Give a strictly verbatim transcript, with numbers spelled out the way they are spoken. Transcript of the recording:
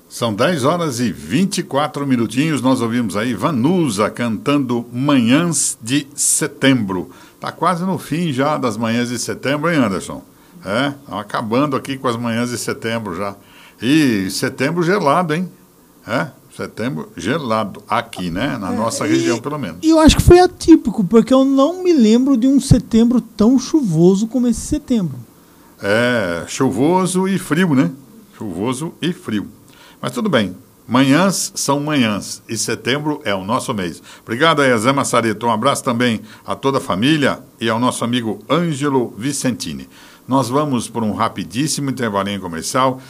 São dez horas e vinte e quatro minutinhos, nós ouvimos aí Vanusa cantando Manhãs de Setembro. Tá quase no fim já das manhãs de setembro, hein, Anderson? É, acabando aqui com as manhãs de setembro já. E setembro gelado, hein? É, setembro gelado, aqui, né? Na é, nossa região, e, pelo menos. E eu acho que foi atípico, porque eu não me lembro de um setembro tão chuvoso como esse setembro. É, chuvoso e frio, né? Chuvoso e frio. Mas tudo bem, manhãs são manhãs e setembro é o nosso mês. Obrigado aí, Zé Massarito. Um abraço também a toda a família e ao nosso amigo Ângelo Vicentini. Nós vamos por um rapidíssimo intervalinho comercial.